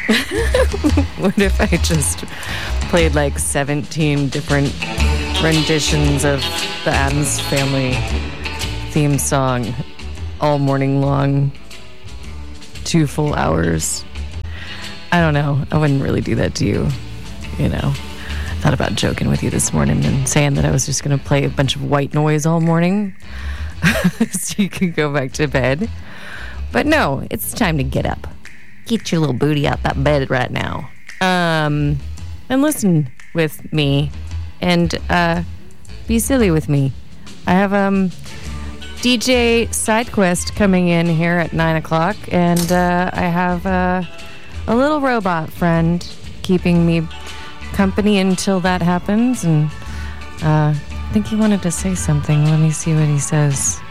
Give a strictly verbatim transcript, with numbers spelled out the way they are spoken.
What if I just played like seventeen different renditions of the Addams Family theme song all morning long, two full hours? I don't know. I wouldn't really do that to you, you know. I thought about joking with you this morning and saying that I was just going to play a bunch of white noise all morning so you can go back to bed. But no, it's time to get up. Get your little booty out that bed right now. Um, and listen with me and uh, be silly with me. I have um, D J SideQuest coming in here at nine o'clock, and uh, I have uh, a little robot friend keeping me company until that happens. And uh, I think he wanted to say something. Let me see what he says.